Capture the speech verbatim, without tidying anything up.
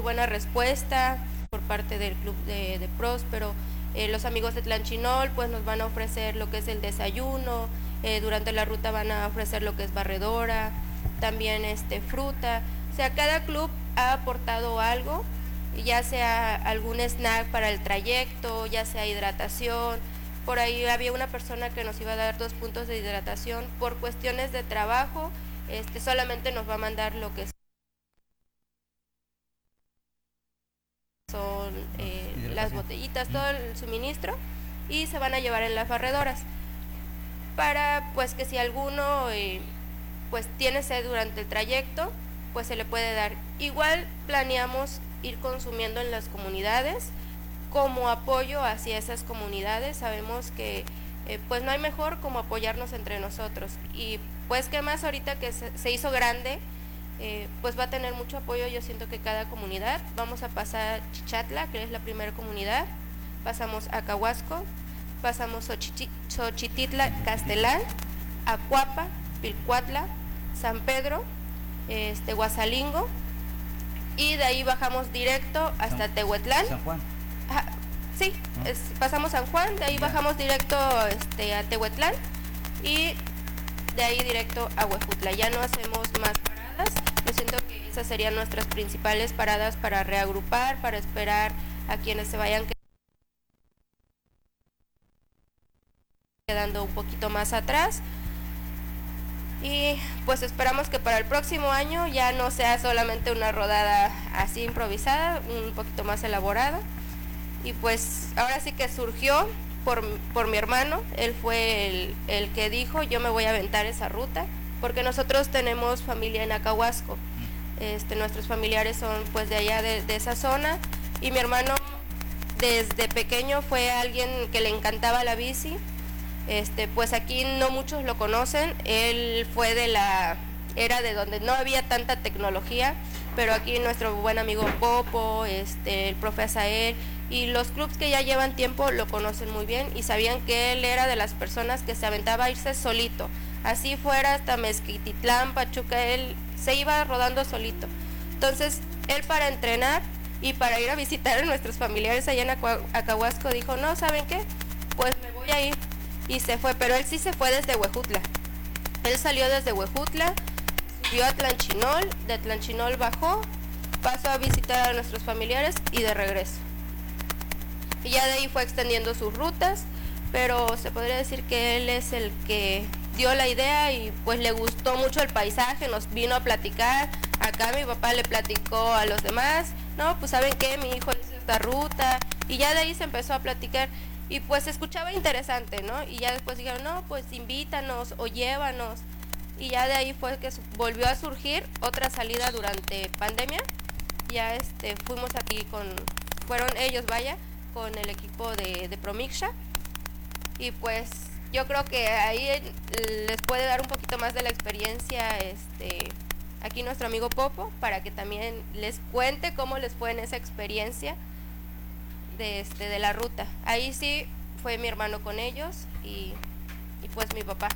buena respuesta por parte del club de, de Próspero. Eh, los amigos de Tlanchinol pues nos van a ofrecer lo que es el desayuno, eh, durante la ruta van a ofrecer lo que es barredora, también este, fruta. O sea, cada club ha aportado algo, ya sea algún snack para el trayecto, ya sea hidratación. Por ahí había una persona que nos iba a dar dos puntos de hidratación. Por cuestiones de trabajo, este, solamente nos va a mandar lo que son eh, las botellitas, todo el suministro, y se van a llevar en las barredoras para pues que si alguno eh, pues tiene sed durante el trayecto, pues se le puede dar. Igual planeamos ir consumiendo en las comunidades como apoyo hacia esas comunidades. Sabemos que eh, pues no hay mejor como apoyarnos entre nosotros, y pues que más ahorita que se, se hizo grande, eh, pues va a tener mucho apoyo. Yo siento que cada comunidad, vamos a pasar Chichatla, que es la primera comunidad, pasamos Acahuasco, pasamos Xochititla, Castelán, Acuapa, Pilcuatla, San Pedro, este, Guasalingo, y de ahí bajamos directo hasta San, Tehuetlán. San Juan. Ah, sí, ¿no? es, pasamos San Juan, de ahí ya. bajamos directo este, a Tehuetlán, y de ahí directo a Huejutla. Ya no hacemos más paradas. Yo siento que esas serían nuestras principales paradas para reagrupar, para esperar a quienes se vayan quedando un poquito más atrás. Y pues esperamos que para el próximo año ya no sea solamente una rodada así improvisada, un poquito más elaborada. Y pues ahora sí que surgió por, por mi hermano. Él fue el, el que dijo: yo me voy a aventar esa ruta, porque nosotros tenemos familia en Acahuasco. Este, nuestros familiares son pues de allá de, de esa zona, y mi hermano desde pequeño fue alguien que le encantaba la bici. Este, pues aquí no muchos lo conocen. Él fue de la era de donde no había tanta tecnología, pero aquí nuestro buen amigo Popo, este, el profe Azael y los clubs que ya llevan tiempo lo conocen muy bien, y sabían que él era de las personas que se aventaba a irse solito, así fuera hasta Mezquititlán, Pachuca, él se iba rodando solito. Entonces él, para entrenar y para ir a visitar a nuestros familiares allá en Acahuasco, dijo: no, ¿saben qué? Pues me voy a ir. Y se fue, pero él sí se fue desde Huejutla. Él salió desde Huejutla, subió a Tlanchinol, de Tlanchinol bajó, pasó a visitar a nuestros familiares y de regreso. Y ya de ahí fue extendiendo sus rutas, pero se podría decir que él es el que dio la idea, y pues le gustó mucho el paisaje, nos vino a platicar. Acá mi papá le platicó a los demás: no, pues ¿saben qué? Mi hijo hizo esta ruta, y ya de ahí se empezó a platicar. Y pues se escuchaba interesante, ¿no? Y ya después dijeron: no, pues invítanos o llévanos. Y ya de ahí fue que volvió a surgir otra salida durante pandemia. Ya este, fuimos aquí con, fueron ellos, vaya, con el equipo de, de Promixa. Y pues yo creo que ahí les puede dar un poquito más de la experiencia este, aquí nuestro amigo Popo, para que también les cuente cómo les fue en esa experiencia de, este, de la ruta. Ahí sí fue mi hermano con ellos, y, y pues mi papá.